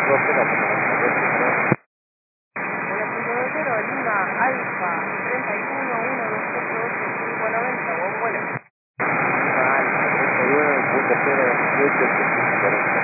1.20 Lima Alfa 31 1288590, buen vuelo. Alfa 31, punto 0288540.